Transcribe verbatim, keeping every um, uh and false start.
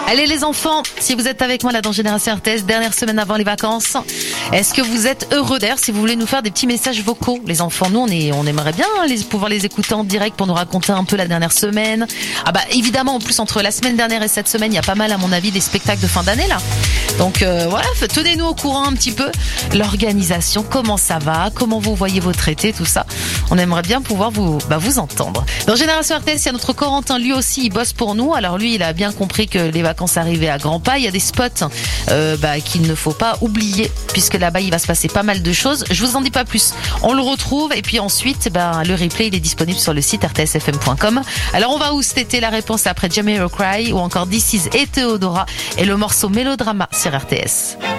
Allez les enfants, si vous êtes avec moi là dans Génération R T S, dernière semaine avant les vacances, est-ce que vous êtes heureux d'ailleurs si vous voulez nous faire des petits messages vocaux, les enfants? Nous on est, on aimerait bien les, pouvoir les écouter en direct pour nous raconter un peu la dernière semaine. Ah bah évidemment en plus entre la semaine dernière et cette semaine il y a pas mal à mon avis des spectacles de fin d'année là. Donc euh, voilà, tenez-nous au courant un petit peu, l'organisation, comment ça va, comment vous voyez votre été, tout ça. On aimerait bien pouvoir vous, bah, vous entendre. Dans Génération R T S, il y a notre Corentin, lui aussi il bosse pour nous. Alors lui il a bien compris que les vacances arrivaient à grands pas. Il y a des spots euh, bah, qu'il ne faut pas oublier puisque là-bas il va se passer pas mal de choses. Je vous en dis pas plus. On le retrouve et puis ensuite bah, le replay il est disponible sur le site r t s f m point com. Alors on va où cet été? La réponse après Jamiroquai ou encore This Is et Theodora et le morceau Mélodrama sur R T S.